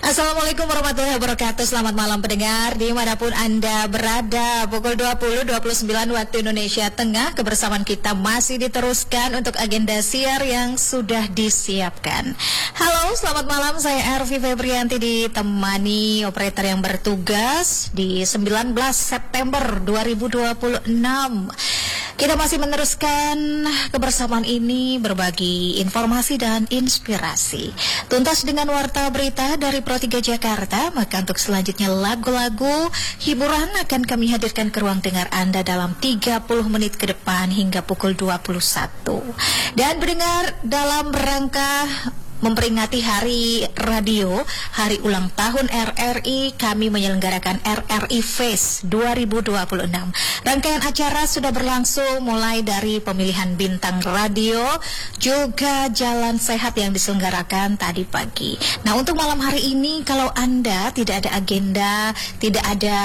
Assalamualaikum warahmatullahi wabarakatuh. Selamat malam pendengar dimanapun Anda berada. Pukul 20.29 waktu Indonesia Tengah. Kebersamaan kita masih diteruskan untuk agenda siar yang sudah disiapkan. Halo, selamat malam. Saya Ervi Febrianti ditemani operator yang bertugas di 19 September 2026. Kita masih meneruskan kebersamaan ini, berbagi informasi dan inspirasi. Tuntas dengan warta berita dari Pro 3 Jakarta, maka untuk selanjutnya lagu-lagu hiburan akan kami hadirkan ke ruang dengar Anda dalam 30 menit ke depan hingga pukul 21. Dan pendengar, dalam rangka memperingati Hari Radio, Hari Ulang Tahun RRI, kami menyelenggarakan RRI Fest 2026. Rangkaian acara sudah berlangsung mulai dari pemilihan bintang radio, juga jalan sehat yang diselenggarakan tadi pagi. Nah, untuk malam hari ini, kalau Anda tidak ada agenda, tidak ada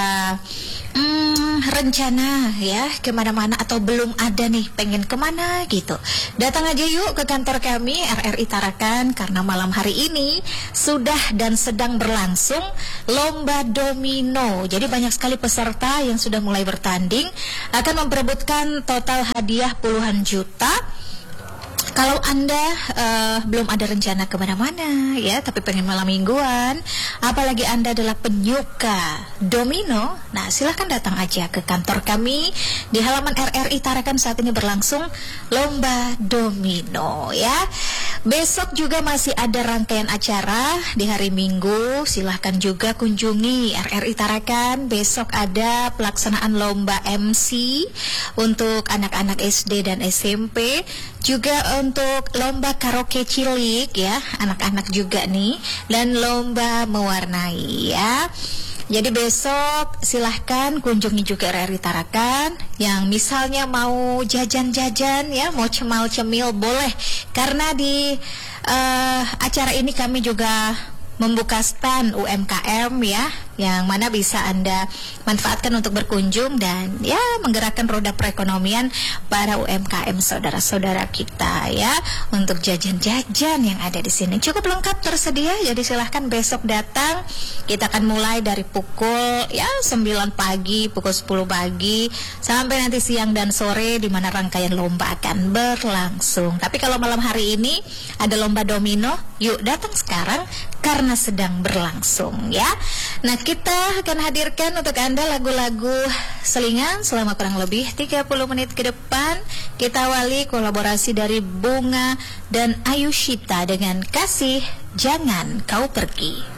rencana ya kemana-mana, atau belum ada nih pengen kemana gitu, datang aja yuk ke kantor kami RRI Tarakan, karena malam hari ini sudah dan sedang berlangsung lomba domino. Jadi banyak sekali peserta yang sudah mulai bertanding, akan memperebutkan total hadiah puluhan juta. Kalau Anda belum ada rencana kemana-mana ya, tapi pengen malam mingguan, apalagi Anda adalah penyuka domino, nah silahkan datang aja ke kantor kami di halaman RRI Tarakan. Saat ini berlangsung lomba domino ya. Besok juga masih ada rangkaian acara di hari Minggu. Silahkan juga kunjungi RRI Tarakan. Besok ada pelaksanaan lomba MC untuk anak-anak SD dan SMP, juga untuk lomba karaoke cilik ya, anak-anak juga nih, dan lomba mewarnai ya. Jadi besok silahkan kunjungi juga RRI Tarakan. Yang misalnya mau jajan-jajan ya, mau cemil-cemil boleh, karena di acara ini kami juga membuka stand UMKM ya, yang mana bisa Anda manfaatkan untuk berkunjung dan ya menggerakkan roda perekonomian para UMKM saudara-saudara kita ya, untuk jajan-jajan yang ada di sini. Cukup lengkap tersedia, jadi silahkan besok datang. Kita akan mulai dari pukul 9 pagi, pukul 10 pagi sampai nanti siang dan sore, di mana rangkaian lomba akan berlangsung. Tapi kalau malam hari ini ada lomba domino, yuk datang sekarang karena sedang berlangsung ya. Nah, kita akan hadirkan untuk Anda lagu-lagu selingan selama kurang lebih 30 menit ke depan. Kita awali kolaborasi dari Bunga dan Ayushita dengan Kasih Jangan Kau Pergi.